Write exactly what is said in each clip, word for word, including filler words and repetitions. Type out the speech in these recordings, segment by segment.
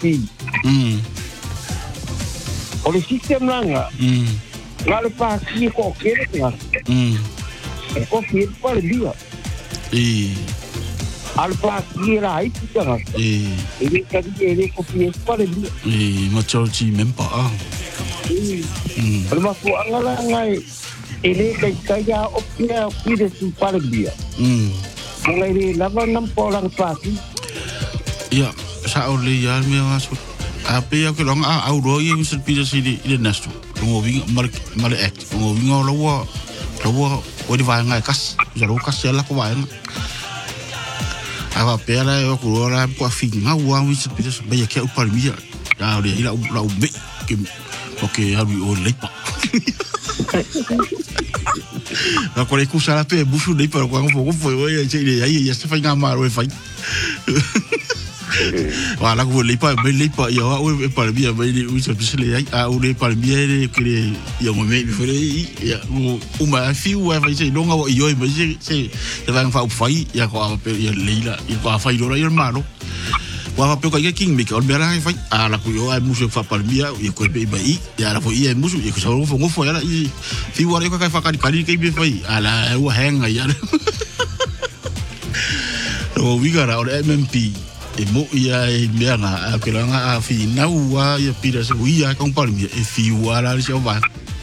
pi. Mm. O le sistem langa. Mm. Nga le pāki ko kere nga. Mm. E ko kere pa le bia. E. Al pāki ra ai tika nga. E. E le kari e le ko kere pa le bia. E. Majority member ah. Mm. Al maku angala ngai. E le kai kaya o pia pide su pa le bia. Mm. Ngai le lava nam po lang pāki. Ya, sa o le ya me ngaso. Ape ya ke long a au ro ye Mister Peter City ile nastu. Ngo winga mal mal act. Ngo winga lo wa lo wa o di va ngai kas. Ya lo kas ya la ko va. Ava pera yo ku ora ko finga wa Mister Peter ba ya ke u par mi ya. Ya le ila la u be ke okay ha ri o le pa. La ko le ku sala pe bufu de pa ko ngo ko foi ya che ile ya ya se fa nga ma ro fa. Wala ko le pa be le pa yo o e pa bia be le usa bisle ai o le pa bia le que le yo me me fere ya o uma fi o vai se longa o yo me se se vai fa fai ya ko pe ya leila ya ko fa iro ya malo wa pe ko ya king me ko be la fa ala ko yo ai muso fa pa bia ya ko be bai ya la fo ya muso ya ko so fo ngo fo ya i fi wa ko ka fa ka di ke be fai ala o henga ya o vigara o M M P e mo ia e meanga a kelanga a fi na ua ia pira se ia kong palmi e fi wala se va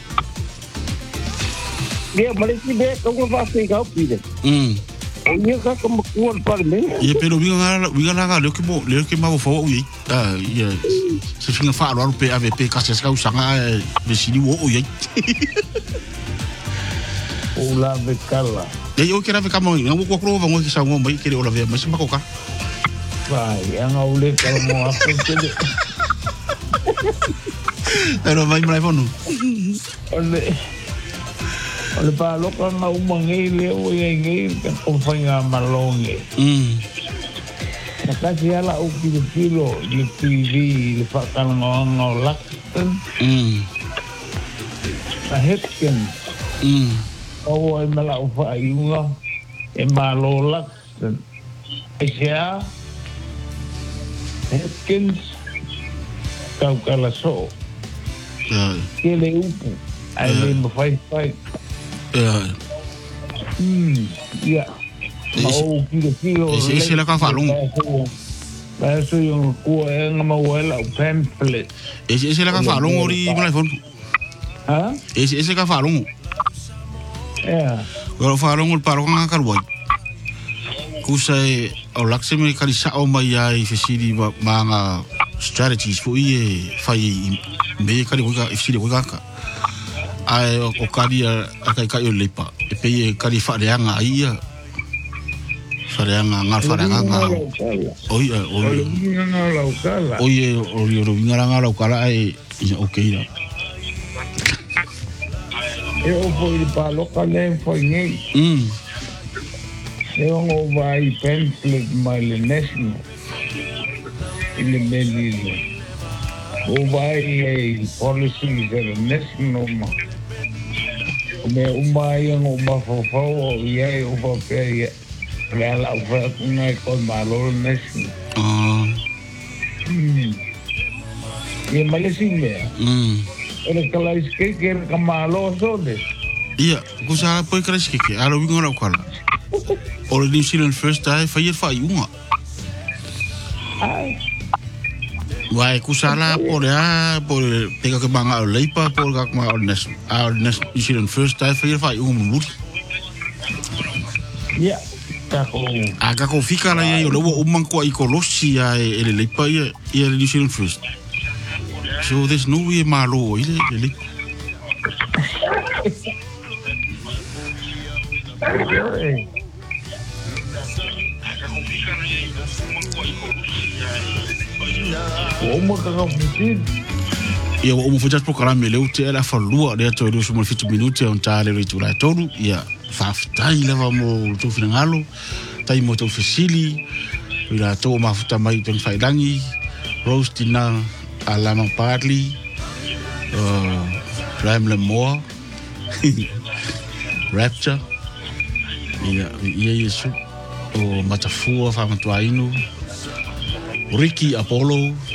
Dia malesi be kong va se ga pide. Mm. O ia ka kong kuan palmi. Ia pero vinga vinga nga le ke mo le ke ma fo ui. Ah ia se finga fa ro pe ave pe ka se ska usanga be sini wo ui. O la be kala. E yo kera ve kamo nga ko ko va ngo ki sa ngo mai kere o la ve mas ma ko ka. Vai, yang awle kalau mau apa jadi. Pero vai mai fono. Oleh, oleh pak lokal mau mengile, o yang ngil kan kompanya malonge. Hmm. Nakasih ala uki kilo, di T V, di fakal ngolak kan. Hmm. Ahitkan. Hmm. Oh, ay malau fa ayunga, ay malolak kan. Asia. Hopkins kau kala so Ya. kele upu ai le mafai fai Ya. hmm ya mau kilo kilo Ese ese la ka fa long. Ba so yung ko en ma wala pamphlet Ese ese la ka fa long ori mai fono. ha Ese ese ka fa long. ya Kalau fa long ul paro nga karwa. Kusai o laksemi kali sa o mai ai fesiri mga strategies fo ie fai me kali ko ifsiri ko ka ai o kali akai kai o lepa e pe kali fa de anga ia fa de anga ngal fa de anga oi oi oi oi ro vinga nga la kala ai okay la e o foi pa local nem foi nem mm eu não vai pamphlet mal national ele beleza o vai policy da national ma o meu mai o ma fofo e aí o papel ela vai com com valor national ah hum e Malaysia mm ele kala iske que que malo sode ia kusa poi kres ke aro vinga la kala o le New Zealand first time fa ia fa iunga ai Wai kusala por ya por pega ke banga o leipa por ka ma o nes o nes New Zealand first time fa ia fa iunga mu ya tá com aga ko fika la ia o lo o man ko i kolosi ya ele leipa ia ia New Zealand first so there's no way malo ile ile Uma kakaputid. ia o mo fa just programa me leu te ela fa lua de to do sumo fitu minuti on tale ritu la tolu ia fa ftai leva mo to finangalo tai mo to fasili ila to ma futa mai pen faidangi roastina alama partly uh ramle mo rapture ia ia yesu o matafua fa matuainu Ricky Apollo